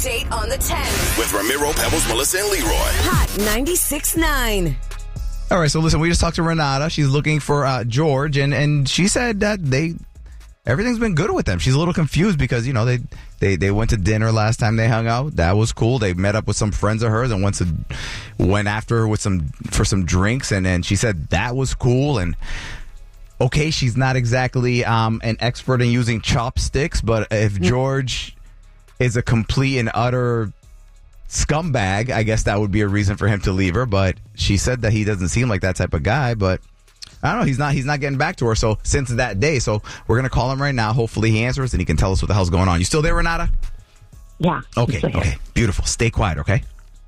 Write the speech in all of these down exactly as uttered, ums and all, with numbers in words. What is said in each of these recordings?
date on the ten. With Ramiro, Pebbles, Melissa, and Leroy. Hot ninety-six point nine. All right, so listen, we just talked to Renata. She's looking for uh, George, and, and she said that they everything's been good with them. She's a little confused because, you know, they, they, they went to dinner last time they hung out. That was cool. They met up with some friends of hers and went to went after her with some for some drinks, and, and she said that was cool. And okay, she's not exactly um, an expert in using chopsticks, but if George is a complete and utter scumbag, I guess that would be a reason for him to leave her. But she said that he doesn't seem like that type of guy, but I don't know. He's not. He's not getting back to her. So since that day, so we're gonna call him right now. Hopefully he answers and he can tell us what the hell's going on. You still there, Renata? Yeah. Okay. Okay. Beautiful. Stay quiet. Okay.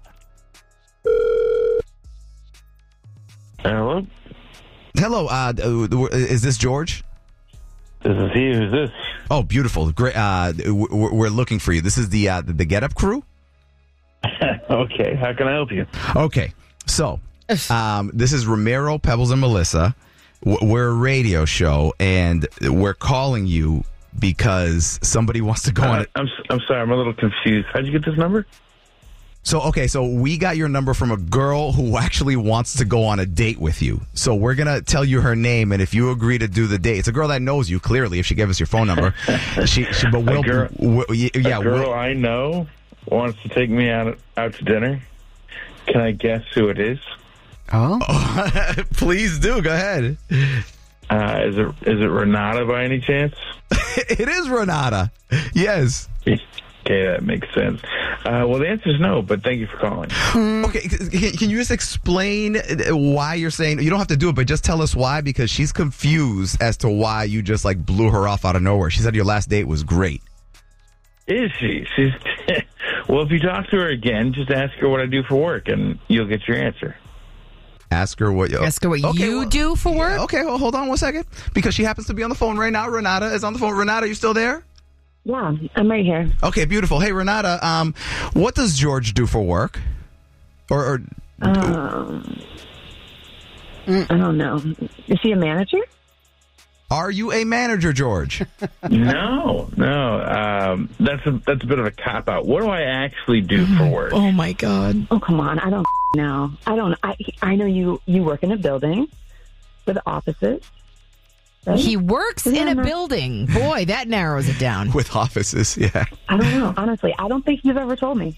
Hello. Hello. Uh, is this George? This is he. Who's this? Oh, beautiful. Great. Uh, we're, we're looking for you. This is the uh, the Get Up crew. Okay. How can I help you? Okay. So, um, this is Ramiro, Pebbles, and Melissa. We're a radio show, and we're calling you because somebody wants to go Uh, on it. I'm I'm sorry. I'm a little confused. How'd you get this number? So, okay, so we got your number from a girl who actually wants to go on a date with you. So we're going to tell you her name, and if you agree to do the date, it's a girl that knows you, clearly, if she gave us your phone number. she, she, but we'll, a girl, we'll, yeah, a girl we'll, I know wants to take me out out to dinner. Can I guess who it is? Oh, please do. Go ahead. Uh, is it is it Renata by any chance? It is Renata. Yes. Okay, that makes sense. Uh, well, the answer is no, but thank you for calling. Okay, can, can you just explain why you're saying, you don't have to do it, but just tell us why, because she's confused as to why you just like blew her off out of nowhere. She said your last date was great. Is she? She's well, if you talk to her again, just ask her what I do for work, and you'll get your answer. Ask her what, Ask her what okay, you well, do for work? Yeah, okay, well, hold on one second, because she happens to be on the phone right now. Renata is on the phone. Renata, you still there? Yeah, I'm right here. Okay, beautiful. Hey, Renata, um, what does George do for work? Or, or Um, I don't know. Is he a manager? Are you a manager, George? No, no. Um, that's a that's a bit of a cop out. What do I actually do for work? Oh my God! Oh, come on. I don't know. I don't. I I know you. You work in a building with offices. Right? He works Yeah, in a no. building. Boy, that narrows it down. With offices, yeah. I don't know. Honestly, I don't think you've ever told me.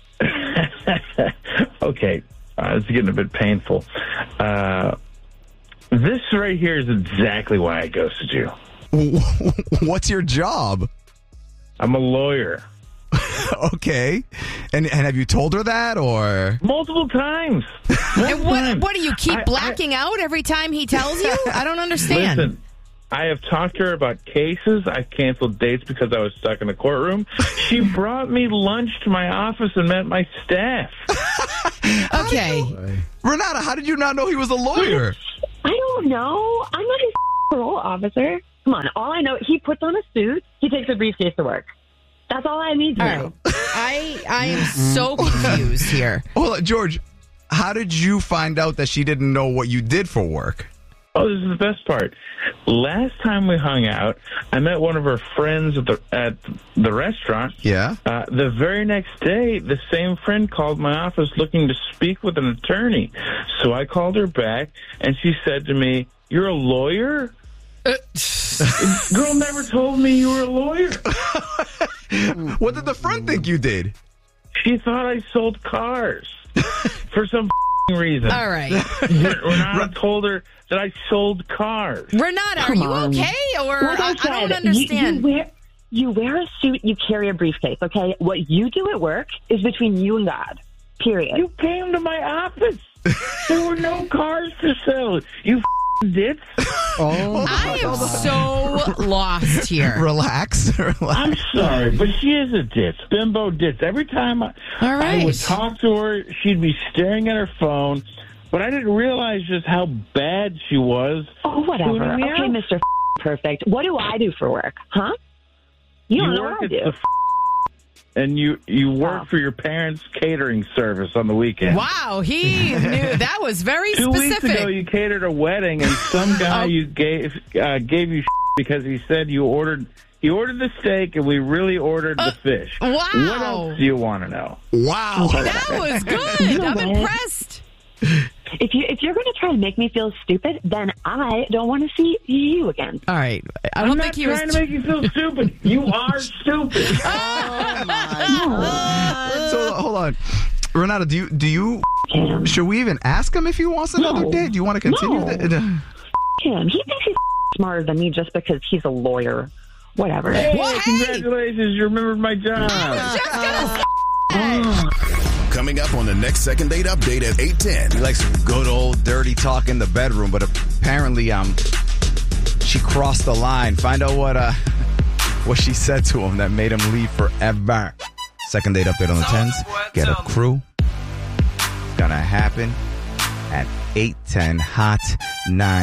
Okay, uh, it's getting a bit painful. Uh, this right here is exactly why I ghosted you. What's your job? I'm a lawyer. Okay. And and have you told her that, or? Multiple times. And Multiple what, times. what do you keep I- blacking out every time he tells you? I don't understand. Listen, I have talked to her about cases. I canceled dates because I was stuck in the courtroom. She brought me lunch to my office and met my staff. Okay. Renata, how did you not know he was a lawyer? I don't know. I'm not his parole officer. Come on. All I know, he puts on a suit. He takes a briefcase to work. That's all I need to All know. right. I I am so confused here. Hold on, George, how did you find out that she didn't know what you did for work? Oh, this is the best part. Last time we hung out, I met one of her friends at the at the restaurant. Yeah. Uh, the very next day, the same friend called my office looking to speak with an attorney. So I called her back, and she said to me, "You're a lawyer?" Girl never told me you were a lawyer. What did the friend think you did? She thought I sold cars for some reason. All right. Renata told her that I sold cars. Renata, are Come you on. okay? Or Like I, I said, don't understand. You, you, wear, you wear a suit, you carry a briefcase, okay? What you do at work is between you and God, period. You came to my office. There were no cars to sell. You dits. Oh, I am so lost here. Relax. Relax. I'm sorry, but she is a ditz. Bimbo ditz. Every time I, All right. I would talk to her, she'd be staring at her phone, but I didn't realize just how bad she was. Oh, whatever. tuning me Okay, out. Mister Perfect. What do I do for work, huh? You don't You know work what I at do. the f- and you, you work Oh. for your parents' catering service on the weekend. Wow, he knew that was very Two specific. weeks ago, you catered a wedding, and some guy Oh. you gave uh, gave you because he said you ordered He ordered the steak, and we really ordered the fish. wow. What else do you want to know? Wow. That was good. I'm what? impressed. If you if you're going to try to make me feel stupid, then I don't want to see you again. All right. I I'm don't not think he was. trying to make you feel stupid. You are stupid. So hold on, Renata. Do you do you? Cam. Should we even ask him if he wants another No. date? Do you want to continue? No. The, the, Him. He thinks he's smarter than me just because he's a lawyer. Whatever. Hey, Well, hey. congratulations. You remembered my job. Just gonna Coming up on the next second date update at eight ten. he likes some good old dirty talk in the bedroom, but apparently, um, she crossed the line. Find out what uh, what she said to him that made him leave forever. Second date update on the tens. Get a crew. Gonna happen at eight ten hot nine.